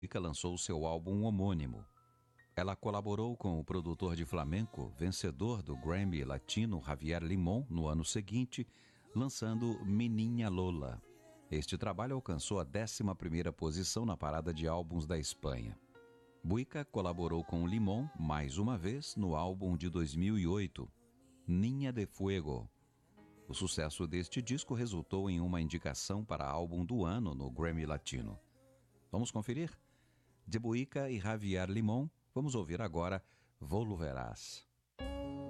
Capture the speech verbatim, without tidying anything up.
Buika lançou seu álbum homônimo. Ela colaborou com o produtor de flamenco, vencedor do Grammy Latino Javier Limón no ano seguinte, lançando Meninha Lola. Este trabalho alcançou a décima primeira posição na parada de álbuns da Espanha. Buika colaborou com Limón mais uma vez no álbum de dois mil e oito, Niña de Fuego. O sucesso deste disco resultou em uma indicação para álbum do ano no Grammy Latino. Vamos conferir? De Buika e Javier Limón, vamos ouvir agora Volverás.